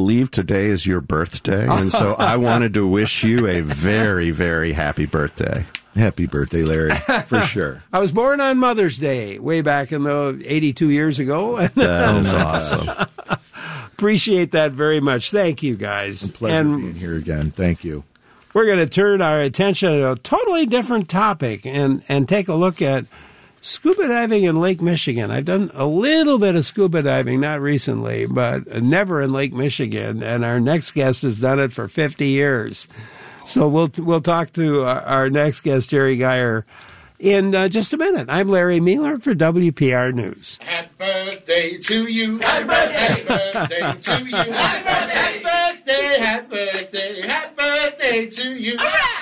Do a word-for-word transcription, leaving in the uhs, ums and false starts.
believe today is your birthday, and so I wanted to wish you a very, very happy birthday. Happy birthday, Larry, for sure. I was born on Mother's Day way back in the eighty-two years ago. That is awesome. Appreciate that very much. Thank you, guys. A pleasure and being here again. Thank you. We're going to turn our attention to a totally different topic and, and take a look at scuba diving in Lake Michigan. I've done a little bit of scuba diving, not recently, but never in Lake Michigan. And our next guest has done it for fifty years. So we'll we'll talk to our, our next guest, Jerry Geyer, in uh, just a minute. I'm Larry Mueller for W P R News. Happy birthday to you. Happy birthday, happy birthday to you. Happy birthday, happy birthday, happy birthday, happy birthday to you. All right.